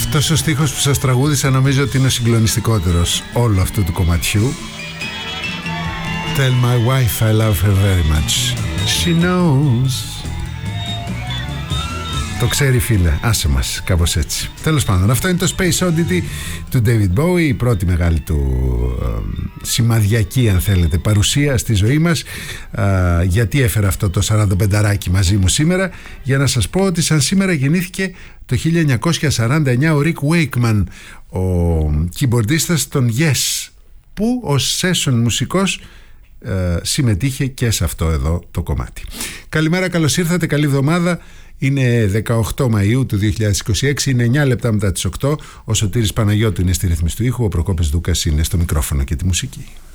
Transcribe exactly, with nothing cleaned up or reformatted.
Αυτός ο στίχος που σας τραγούδισα νομίζω ότι είναι ο συγκλονιστικότερος όλου αυτού του κομματιού. Tell my wife I love her very much. She knows. Το ξέρει, φίλε, άσε μας, κάπως έτσι. Τέλος πάντων, αυτό είναι το Space Oddity του David Bowie, η πρώτη μεγάλη του ε, σημαδιακή, αν θέλετε, παρουσία στη ζωή μας. ε, Γιατί έφερα αυτό το σαρανταπενταράκι μαζί μου σήμερα? Για να σας πω ότι σαν σήμερα γεννήθηκε το χίλια εννιακόσια σαράντα εννιά ο Rick Wakeman, ο κιμπορντίστας των Yes, που ως session μουσικός ε, συμμετείχε και σε αυτό εδώ το κομμάτι. Καλημέρα, καλώς ήρθατε, καλή εβδομάδα. Είναι δεκαοκτώ Μαΐου του δύο χιλιάδες είκοσι έξι, είναι εννιά λεπτά μετά τις οκτώ. Ο Σωτήρης Παναγιώτου είναι στη ρύθμιση του ήχου, ο Προκόπης Δούκας είναι στο μικρόφωνο και τη μουσική.